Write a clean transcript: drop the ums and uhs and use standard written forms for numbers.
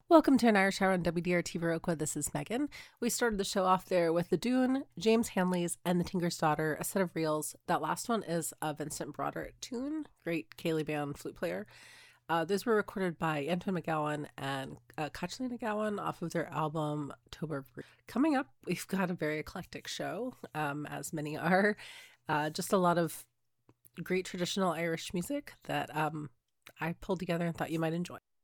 Welcome to an Irish Hour on WDRT Viroqua. This is Megan. We started the show off there with The Dune, James Hanley's, and The Tinker's Daughter, a set of reels. That last one is a Vincent Broderick tune, great Cayley band flute player. Those were recorded by Antoine McGowan and Kathleen McGowan off of their album October. Coming up, we've got a very eclectic show, as many are. Just a lot of great traditional Irish music that I pulled together and thought you might enjoy.